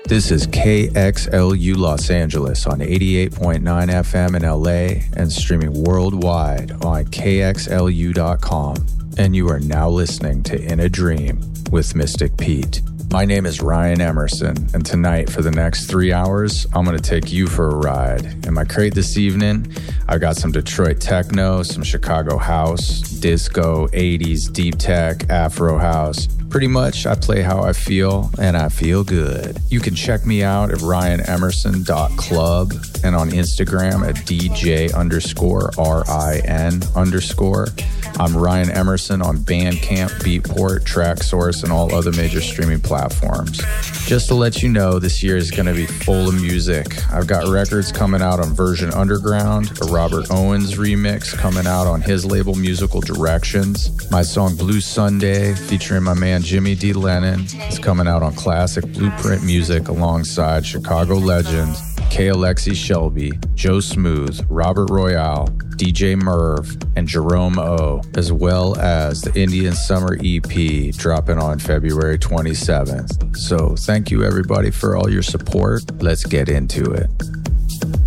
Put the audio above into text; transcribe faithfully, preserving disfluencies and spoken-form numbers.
This is K X L U Los Angeles on eighty-eight point nine F M in L A and streaming worldwide on K X L U dot com. And you are now listening to In a Dream with Mystic Pete. My name is Ryan Emerson, and tonight for the next three hours, I'm going to take you for a ride. In my crate this evening, I got some Detroit techno, some Chicago house, disco, eighties, deep tech, Afro house. Pretty much, I play how I feel, and I feel good. You can check me out at ryan emerson dot club and on Instagram at DJ underscore R I N underscore. I'm Ryan Emerson on Bandcamp, Beatport, Tracksource, and all other major streaming platforms. Just to let you know, this year is going to be full of music. I've got records coming out on Version Underground, a Robert Owens remix coming out on his label Musical Directions. My song Blue Sunday, featuring my man Jimmy D. Lennon, is coming out on Classic Blueprint Music alongside Chicago legends K. Alexi Shelby, Joe Smooth, Robert Royale, D J Merv, and Jerome O, as well as the Indian Summer E P dropping on February twenty-seventh. So thank you everybody for all your support. Let's get into it.